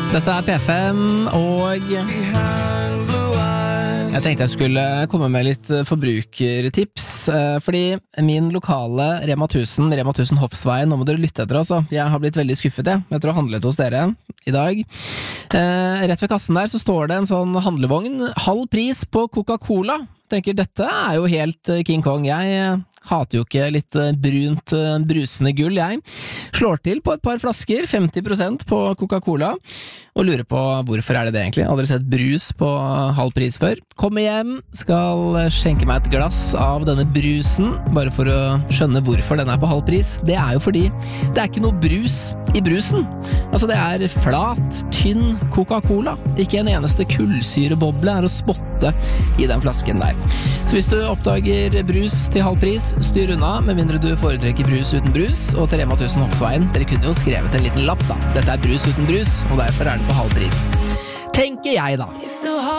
Dette P5, og jeg tenkte jeg skulle komme med litt forbrukertips, fordi min lokale Rema 1000 Hofsveien, nå må dere lytte etter altså. Jeg har blitt veldig skuffet etter å ha handlet hos dere i dag. Rett ved kassen der så står det en sånn handlevogn, halv pris på Coca-Cola. Tenker, dette jo helt King Kong. Jeg hater jo ikke litt brunt brusende gull, jeg. Slår til på et par flasker, 50% på Coca-Cola, og lurer på hvorfor det egentlig. Aldri sett brus på halv pris før. Kommer hjem, skal skjenke meg et glass av denne brusen, bare for å skjønne hvorfor den på halv pris. Det jo fordi det ikke noe brus i brusen. Altså det flat, tynn Coca-Cola. Ikke en eneste kullsyreboble å spotte i den flasken der. Så hvis du oppdager brus til halv pris, styr unna, med mindre du foretrekker brus uten brus, og til Rema 1000 Hofsveien, dere kunne jo skrevet en liten lapp da. Dette brus uten brus, og derfor den på halv pris. Tenker jeg da.